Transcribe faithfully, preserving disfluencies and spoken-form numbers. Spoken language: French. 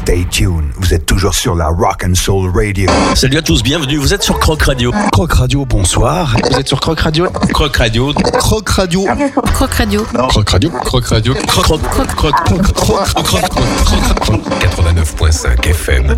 Stay tuned, vous êtes toujours sur la Rock and Soul Radio. Salut à tous, bienvenue, vous êtes sur Croc Radio. Croc Radio, bonsoir. Vous êtes sur Croc Radio. Croc Radio. Croc Radio. Croc Radio. Croc Radio. Croc Radio. Croc Croc Croc Croc Croc Croc Croc quatre-vingt-neuf virgule cinq F M.